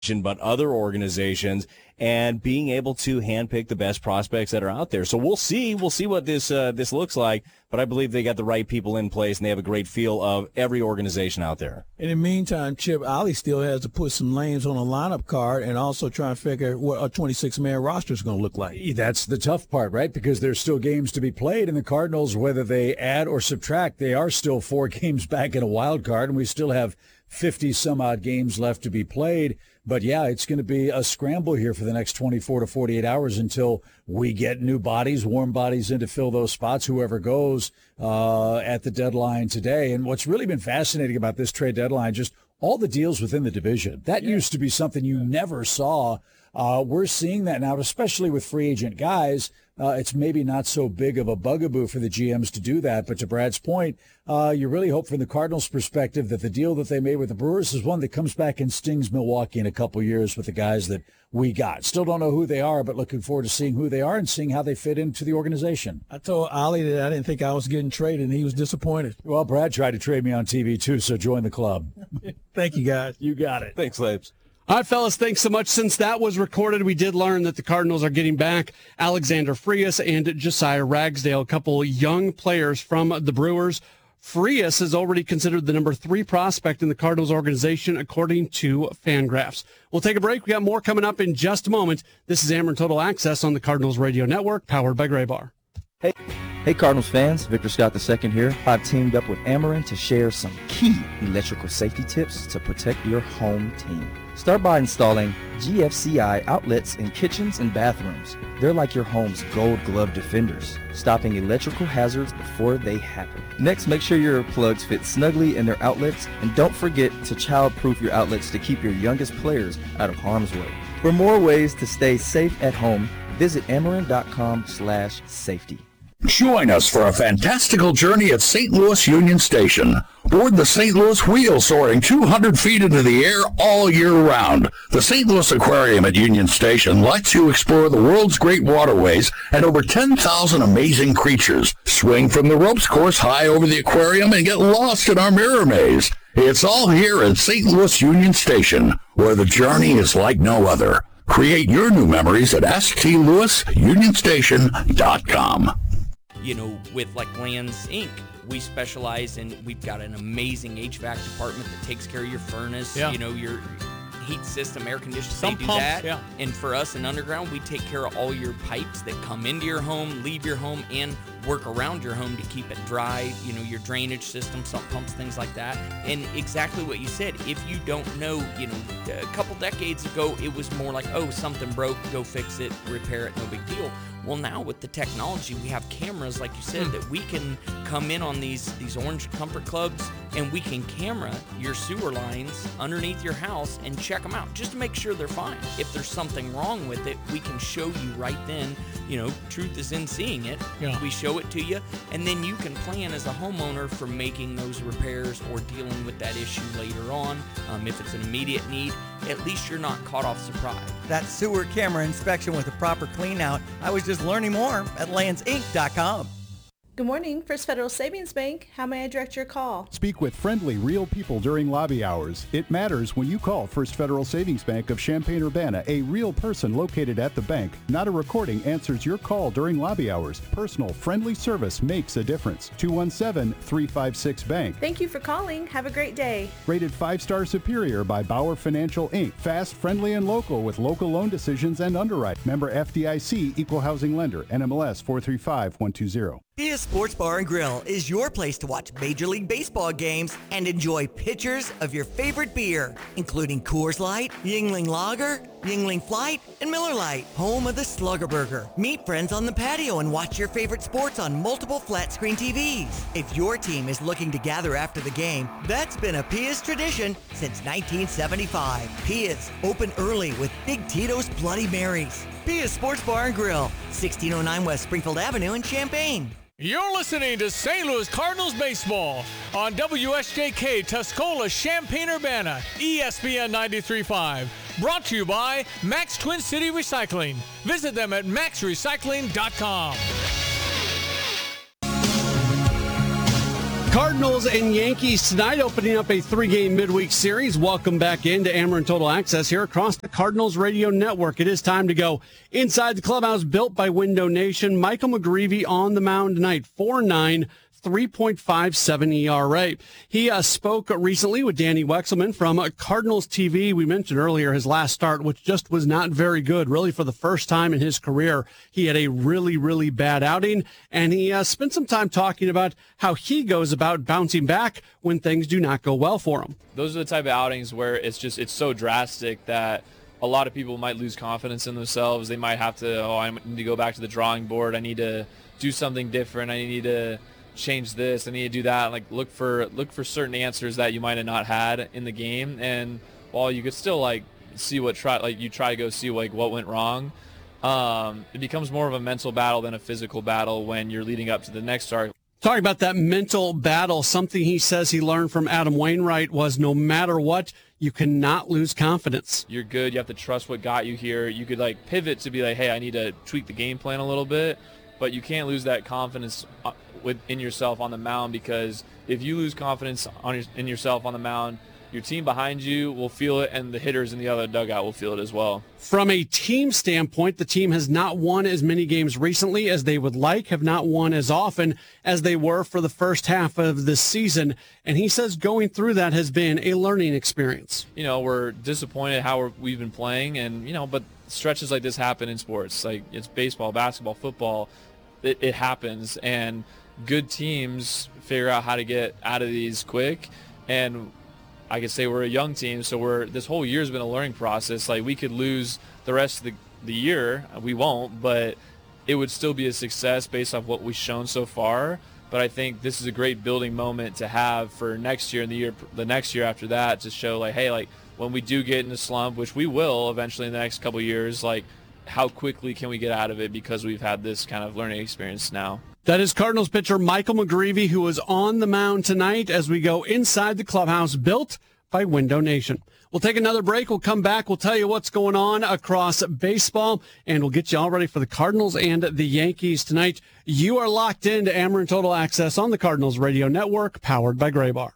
but other organizations, and being able to handpick the best prospects that are out there. So we'll see what this looks like, but I believe they got the right people in place, and they have a great feel of every organization out there. In the meantime, Chip, Ollie still has to put some names on a lineup card and also try and figure what a 26-man roster is going to look like. That's the tough part, right? Because there's still games to be played, and the Cardinals, whether they add or subtract, they are still 4 games back in a wild card, and we still have 50-some-odd games left to be played. But, yeah, it's going to be a scramble here for the next 24 to 48 hours until we get new bodies, warm bodies in to fill those spots, whoever goes at the deadline today. And what's really been fascinating about this trade deadline, just all the deals within the division. That used to be something you never saw. We're seeing that now, especially with free agent guys. It's maybe not so big of a bugaboo for the GMs to do that. But to Brad's point, you really hope from the Cardinals' perspective that the deal that they made with the Brewers is one that comes back and stings Milwaukee in a couple years with the guys that we got. Still don't know who they are, but looking forward to seeing who they are and seeing how they fit into the organization. I told Ollie that I didn't think I was getting traded, and he was disappointed. Well, Brad tried to trade me on TV, too, so join the club. Thank you, guys. You got it. Thanks, Labes. All right, fellas, thanks so much. Since that was recorded, we did learn that the Cardinals are getting back Alexander Frias and Josiah Ragsdale, a couple young players from the Brewers. Frias is already considered the number 3 prospect in the Cardinals organization, according to Fangraphs. We'll take a break. We got more coming up in just a moment. This is Ameren Total Access on the Cardinals Radio Network, powered by Graybar. Hey Cardinals fans, Victor Scott II here. I've teamed up with Ameren to share some key electrical safety tips to protect your home team. Start by installing GFCI outlets in kitchens and bathrooms. They're like your home's gold glove defenders, stopping electrical hazards before they happen. Next, make sure your plugs fit snugly in their outlets, and don't forget to child-proof your outlets to keep your youngest players out of harm's way. For more ways to stay safe at home, visit Ameren.com/safety. Join us for a fantastical journey at St. Louis Union Station. Board the St. Louis Wheel soaring 200 feet into the air all year round. The St. Louis Aquarium at Union Station lets you explore the world's great waterways and over 10,000 amazing creatures. Swing from the ropes course high over the aquarium and get lost in our mirror maze. It's all here at St. Louis Union Station, where the journey is like no other. Create your new memories at stlouisunionstation.com. You know, with like Lands Inc., we specialize in, we've got an amazing HVAC department that takes care of your furnace, you know, your heat system, air conditioning, they do pumps, that. And for us in Underground, we take care of all your pipes that come into your home, leave your home, and work around your home to keep it dry, you know, your drainage system, sump pumps, things like that. And exactly what you said, if you don't know, you know, a couple decades ago, it was more like, oh, something broke, go fix it, repair it, no big deal. Well, now with the technology, we have cameras, like you said, that we can come in on these orange comfort clubs, and we can camera your sewer lines underneath your house and check them out just to make sure they're fine. If there's something wrong with it, we can show you right then. You know, truth is in seeing it. We show it to you, and then you can plan as a homeowner for making those repairs or dealing with that issue later on. If it's an immediate need, at least you're not caught off surprise. That sewer camera inspection with a proper clean out. I was just learning more at landsinc.com. Good morning, First Federal Savings Bank. How may I direct your call? Speak with friendly, real people during lobby hours. It matters when you call First Federal Savings Bank of Champaign-Urbana. A real person located at the bank. Not a recording answers your call during lobby hours. Personal, friendly service makes a difference. 217-356-BANK. Thank you for calling. Have a great day. Rated 5-star superior by Bauer Financial, Inc. Fast, friendly, and local with local loan decisions and underwrite. Member FDIC, Equal Housing Lender. NMLS 435120. Pia Sports Bar and Grill is your place to watch Major League Baseball games and enjoy pitchers of your favorite beer, including Coors Light, Yuengling Lager, Yuengling Flight, and Miller Lite, home of the Slugger Burger. Meet friends on the patio and watch your favorite sports on multiple flat-screen TVs. If your team is looking to gather after the game, that's been a Pia's tradition since 1975. Pia's, open early with Big Tito's Bloody Marys. Pia's Sports Bar and Grill, 1609 West Springfield Avenue in Champaign. You're listening to St. Louis Cardinals baseball on WSJK Tuscola Champaign-Urbana, ESPN 93.5. Brought to you by Max Twin City Recycling. Visit them at maxrecycling.com. Cardinals and Yankees tonight, opening up a 3-game midweek series. Welcome back into Ameren Total Access here across the Cardinals Radio Network. It is time to go inside the clubhouse built by Window Nation. Michael McGreevy on the mound tonight, 4.9, 3.57 ERA. He spoke recently with Danny Wexelman from Cardinals TV. We mentioned earlier his last start, which just was not very good. Really, for the first time in his career, he had a really, really bad outing. And he spent some time talking about how he goes about bouncing back when things do not go well for him. Those are the type of outings where it's so drastic that a lot of people might lose confidence in themselves. They might have to, I need to go back to the drawing board. I need to do something different. I need to change this, I need to do that. Like look for certain answers that you might have not had in the game, and while you could still see what you try to go see what went wrong, it becomes more of a mental battle than a physical battle when you're leading up to the next start. Talking about that mental battle, something he says he learned from Adam Wainwright was no matter what, you cannot lose confidence. You're good. You have to trust what got you here. You could pivot to be hey, I need to tweak the game plan a little bit, but you can't lose that confidence in yourself on the mound, because if you lose confidence in yourself on the mound, your team behind you will feel it, and the hitters in the other dugout will feel it as well. From a team standpoint, the team has not won as many games recently as they would like, have not won as often as they were for the first half of this season, and he says going through that has been a learning experience. We're disappointed how we've been playing, and but stretches like this happen in sports. It's baseball, basketball, football. It happens, and good teams figure out how to get out of these quick. And I could say we're a young team, so this whole year has been a learning process. We could lose the rest of the year. We won't, but it would still be a success based off what we've shown so far. But I think this is a great building moment to have for next year and the next year after that, to show hey, when we do get in a slump, which we will eventually in the next couple of years, how quickly can we get out of it because we've had this kind of learning experience now. That is Cardinals pitcher Michael McGreevy, who is on the mound tonight as we go inside the clubhouse built by Window Nation. We'll take another break. We'll come back. We'll tell you what's going on across baseball, and we'll get you all ready for the Cardinals and the Yankees tonight. You are locked into Ameren Total Access on the Cardinals Radio Network, powered by Graybar.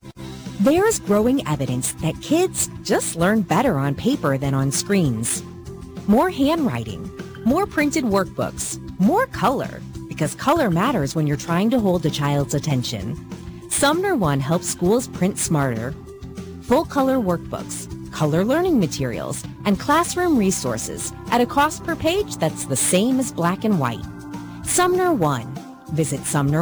There is growing evidence that kids just learn better on paper than on screens. More handwriting, more printed workbooks, more color, because color matters when you're trying to hold a child's attention. Sumner One helps schools print smarter. Full-color workbooks, color learning materials, and classroom resources at a cost per page that's the same as black and white. Sumner One. Visit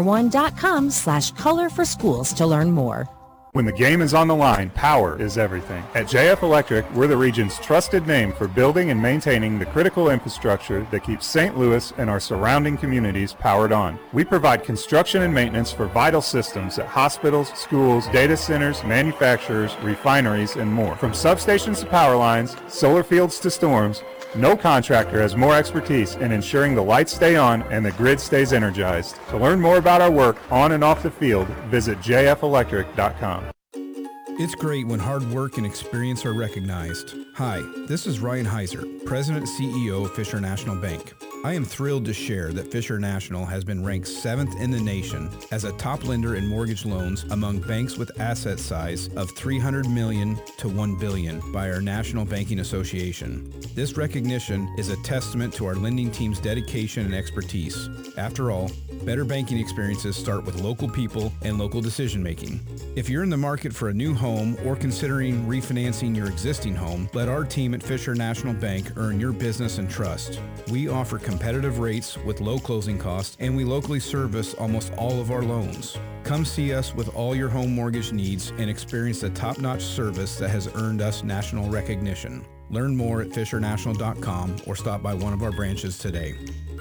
sumnerone.com/color for schools to learn more. When the game is on the line, power is everything. At JF Electric, we're the region's trusted name for building and maintaining the critical infrastructure that keeps St. Louis and our surrounding communities powered on. We provide construction and maintenance for vital systems at hospitals, schools, data centers, manufacturers, refineries, and more. From substations to power lines, solar fields to storms, no contractor has more expertise in ensuring the lights stay on and the grid stays energized. To learn more about our work on and off the field, visit jfelectric.com. It's great when hard work and experience are recognized. Hi, this is Ryan Heiser, President and CEO of Fisher National Bank. I am thrilled to share that Fisher National has been ranked 7th in the nation as a top lender in mortgage loans among banks with asset size of $300 million to $1 billion by our National Banking Association. This recognition is a testament to our lending team's dedication and expertise. After all, better banking experiences start with local people and local decision making. If you're in the market for a new home or considering refinancing your existing home, let our team at Fisher National Bank earn your business and trust. We offer competitive rates with low closing costs, and we locally service almost all of our loans. Come see us with all your home mortgage needs and experience the top-notch service that has earned us national recognition. Learn more at fishernational.com or stop by one of our branches today.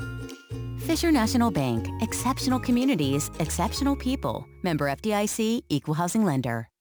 Fisher National Bank. Exceptional communities, exceptional people. Member FDIC, Equal Housing Lender.